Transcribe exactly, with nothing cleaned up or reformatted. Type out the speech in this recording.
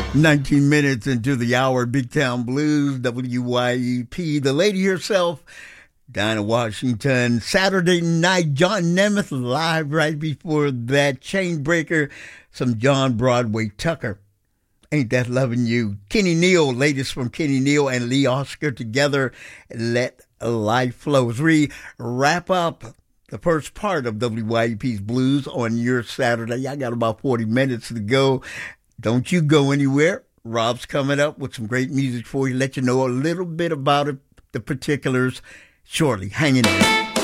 nineteen minutes into the hour, Big Town Blues, W Y E P. The lady herself, Dinah Washington. Saturday night, John Nemeth live right before that. Chainbreaker, some John Broadway Tucker. Ain't That Loving You? Kenny Neal, latest from Kenny Neal and Lee Oscar together. Let Life Flow. As we wrap up the first part of W Y E P's Blues on your Saturday, I got about forty minutes to go. Don't you go anywhere. Rob's coming up with some great music for you. Let you know a little bit about it, the particulars, shortly. Hang in there.